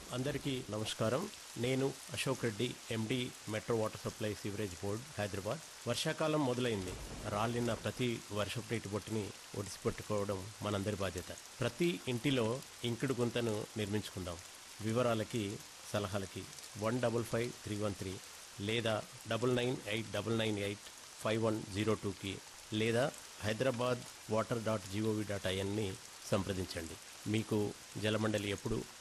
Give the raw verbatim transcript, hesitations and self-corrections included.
అందరికీ నమస్కారం. నేను అశోక్ రెడ్డి, ఎండి, metro water supply sewerage board, Hyderabad. వర్షాకాలం మొదలైంది. రాలిన ప్రతి వర్షపు నీటి బొట్టుని ఒడిసిపెట్టుకోవడం మనందరి బాధ్యత. ప్రతి ఇంటిలో ఇంకుడు గుంతను నిర్మించుకుందాం. వివరాలకి, సలహాలకి one double five three one three లేదా double nine eight double nine eight five one zero టూకి లేదా Hyderabad water dot GOV dot ఐఎన్ని సంప్రదించండి. మీకు జలమండలి ఎప్పుడు